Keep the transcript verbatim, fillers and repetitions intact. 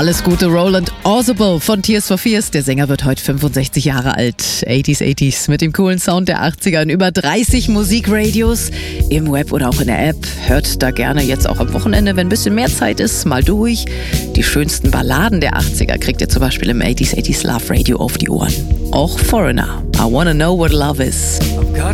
Alles Gute, Roland Orzabal von Tears for Fears. Der Sänger wird heute fünfundsechzig Jahre alt. achtziger, achtziger mit dem coolen Sound der achtziger in über dreißig Musikradios im Web oder auch in der App. Hört da gerne jetzt auch am Wochenende, wenn ein bisschen mehr Zeit ist, mal durch. Die schönsten Balladen der achtziger kriegt ihr zum Beispiel im achtziger, achtziger Love Radio auf die Ohren. Auch Foreigner. I wanna know what love is.